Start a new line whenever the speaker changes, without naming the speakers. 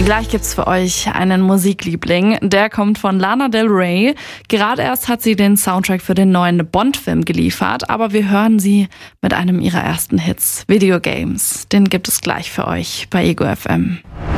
Gleich gibt's für euch einen Musikliebling. Der kommt von Lana Del Rey. Gerade erst hat sie den Soundtrack für den neuen Bond-Film geliefert, aber wir hören sie mit einem ihrer ersten Hits, Video Games. Den gibt es gleich für euch bei Ego FM.